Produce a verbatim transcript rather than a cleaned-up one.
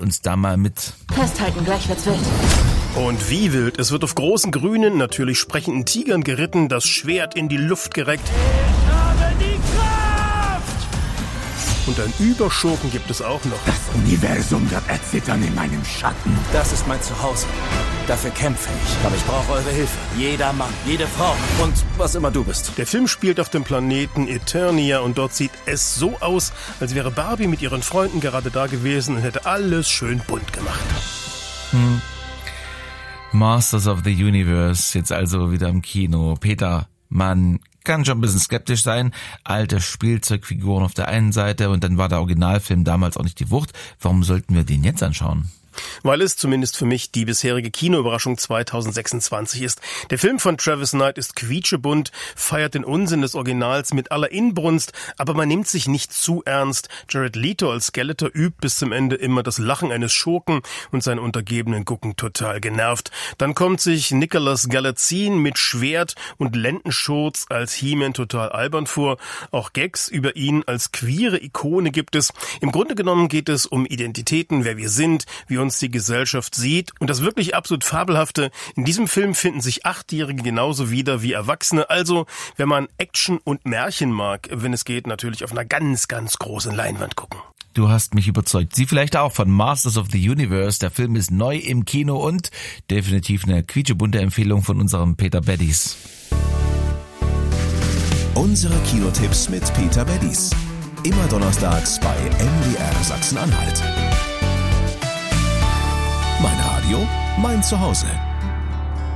uns da mal mit. Festhalten, gleich wird's wild. Und wie wild. Es wird auf großen grünen, natürlich sprechenden Tigern geritten, das Schwert in die Luft gereckt. Ich habe die Kraft! Und einen Überschurken gibt es auch noch. Das Universum wird erzittern in meinem Schatten. Das ist mein Zuhause. Dafür kämpfe ich. Aber ich brauche eure Hilfe. Jeder Mann, jede Frau und was immer du bist. Der Film spielt auf dem Planeten Eternia und dort sieht es so aus, als wäre Barbie mit ihren Freunden gerade da gewesen und hätte alles schön bunt gemacht. Hm. Masters of the Universe, jetzt also wieder im Kino. Peter, man kann schon ein bisschen skeptisch sein. Alte Spielzeugfiguren auf der einen Seite und dann war der Originalfilm damals auch nicht die Wucht. Warum sollten wir den jetzt anschauen? Weil es zumindest für mich die bisherige Kinoüberraschung zwanzig sechsundzwanzig ist. Der Film von Travis Knight ist quietschebunt, feiert den Unsinn des Originals mit aller Inbrunst, aber man nimmt sich nicht zu ernst. Jared Leto als Skeletor übt bis zum Ende immer das Lachen eines Schurken und seine Untergebenen gucken total genervt. Dann kommt sich Nicholas Galitzine mit Schwert und Lendenschurz als He-Man total albern vor. Auch Gags über ihn als queere Ikone gibt es. Im Grunde genommen geht es um Identitäten, wer wir sind, wie uns die Gesellschaft sieht. Und das wirklich absolut Fabelhafte, in diesem Film finden sich Achtjährige genauso wieder wie Erwachsene. Also, wenn man Action und Märchen mag, wenn es geht, natürlich auf einer ganz, ganz großen Leinwand gucken. Du hast mich überzeugt. Sie vielleicht auch von Masters of the Universe. Der Film ist neu im Kino und definitiv eine quietschebunte Empfehlung von unserem Peter Beddies. Unsere Kinotipps mit Peter Beddies. Immer donnerstags bei M D R Sachsen-Anhalt. Mein Radio, mein Zuhause.